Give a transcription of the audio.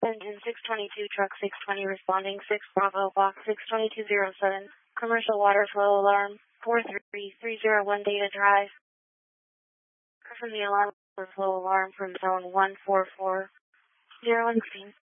Engine 622, truck 620 responding, 6 Bravo, box 62207, commercial water flow alarm, 43301 data drive. From the alarm flow alarm from zone 144. 016.